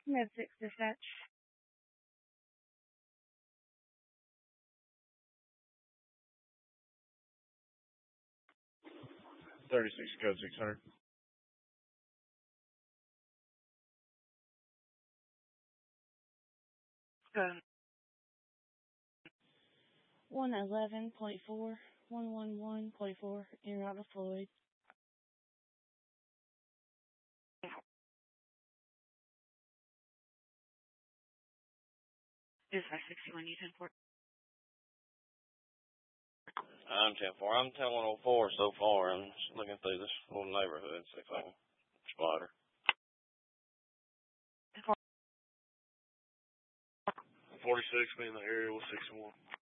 Med 6 dispatch. 36 code 600. Good. 111.4, 111.4, en route to Floyd. Dispatch 61, you 10-4. I'm 10-4. I'm 10-104 so far. I'm just looking through this little neighborhood, see if I can spot her. 46 being in the area with 6-1.